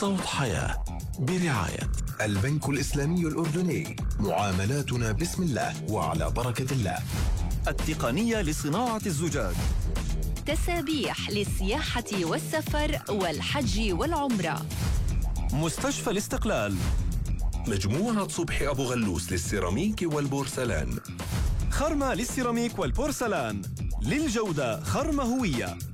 صوت حياة برعاية البنك الإسلامي الأردني، معاملاتنا بسم الله وعلى بركة الله. التقنية لصناعة الزجاج، تسابيح للسياحة والسفر والحج والعمرة، مستشفى الاستقلال، مجموعة صبحي أبو غلوس للسيراميك والبورسلان، خرمة للسيراميك والبورسلان، للجودة خرمة هوية.